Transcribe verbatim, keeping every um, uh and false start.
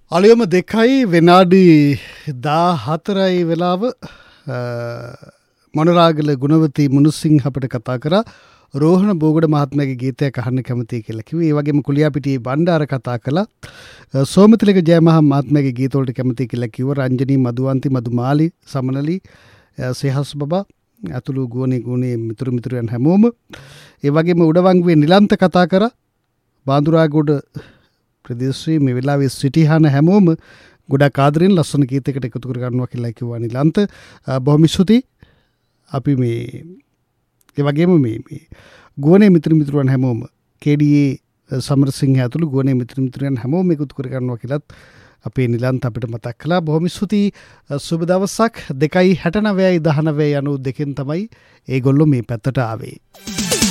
අලුයම දෙකයි විනාඩි දාහතරයි වෙලාව මොනරාගල ගුණවතී මුනුසිංහ අපට කතා කරා රෝහණ බෝගඩ මහත්මයාගේ ගීතයක් අහන්න කැමතියි කියලා කිව්වේ. ඒ වගේම කුලියාපිටියේ බණ්ඩාර කතා කළා. සෝමතිලක ජයමහා මහත්මයාගේ ගීත වලට කැමතියි කියලා කිව්වා. රංජනී මදුවන්ති මදුමාලි සමනලි සේහස් බබා අතුළු ගුවනේ ගුණේ මිතුරු මිතුරයන් හැමෝම. ඒ වගේම උඩවංගුවේ නිලන්ත කතා කරා. බාඳුරාගොඩ ප්‍රදේශයේ මේ වෙලාවේ සිටිහන හැමෝම ගොඩක් ආදරෙන් ලස්සන ගීතයකට එකතු කර ගන්නවා කියලා කිව්වා නිලන්ත. බොහොම ස්තුතියි. අපි මේ ඒ වගේම මේ මේ ගුවනේ මිතුරු මිතුරන් හැමෝම කේ.ඩී.ඒ. සමරසිංහ ඇතුළු ගුවනේ මිතුරු මිතුරන් හැමෝම එකතු කර ගන්නවා කියලාත් අපේ නිලන්ත අපිට මතක් කළා. බොහොම ස්තුතියි. සුබ දවසක්. දෙකයි හැට නවයයි දහනවය යනු දෙකෙන් තමයි ඒගොල්ලෝ මේ පැත්තට ආවේ.